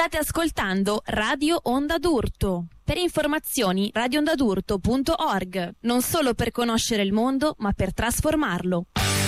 State ascoltando Radio Onda d'Urto. Per informazioni radioondadurto.org. Non solo per conoscere il mondo, ma per trasformarlo.